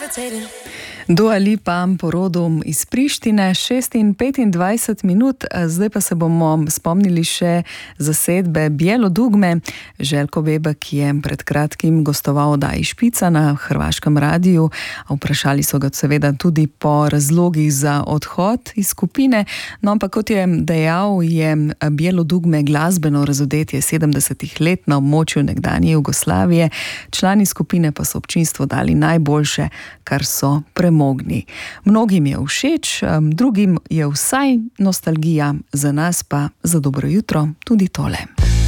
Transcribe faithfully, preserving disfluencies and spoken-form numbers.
Dua Lipa, porodom iz Prištine, šest in petindvajset minut, zdaj pa se bomo spomnili še zasedbe Bijelo dugme. Željko Bebek je pred kratkim gostoval v oddaji Špica na hrvaškem radiju. Vprašali so ga seveda tudi po razlogih za odhod iz skupine, no ampak kot je dejal, je Bijelo dugme glasbeno razodetje sedemdesetih let na območju nekdanje Jugoslavije. Člani skupine pa so občinstvu dali najboljše, kar so premogli. Mnogim je všeč, drugim je vsaj nostalgija, za nas pa za dobro jutro tudi tole.